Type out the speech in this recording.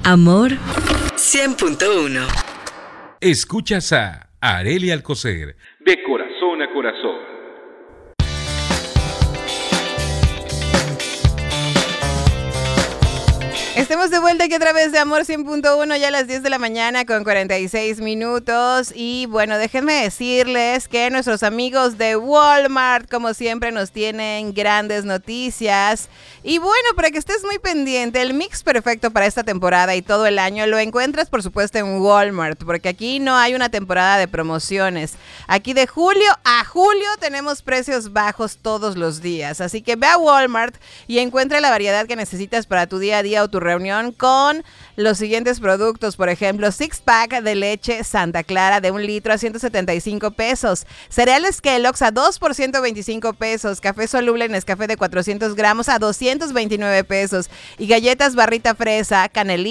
Amor 100.1. Escuchas a Arely Alcocer, de corazón a corazón. Estamos de vuelta aquí a través de Amor 100.1, ya a las 10 de la mañana con 46 minutos. Y bueno, déjenme decirles que nuestros amigos de Walmart, como siempre, nos tienen grandes noticias. Y bueno, para que estés muy pendiente, el mix perfecto para esta temporada y todo el año lo encuentras, por supuesto, en Walmart, porque aquí no hay una temporada de promociones. Aquí de julio a julio tenemos precios bajos todos los días. Así que ve a Walmart y encuentra la variedad que necesitas para tu día a día o tu reunión con los siguientes productos. Por ejemplo, 6-pack de leche Santa Clara de 1 litro a 175 pesos. Cereales Kellogg's a 2 por 125 pesos. Café soluble Nescafé de 400 gramos a 229 pesos. Y galletas Barrita Fresa, Canelita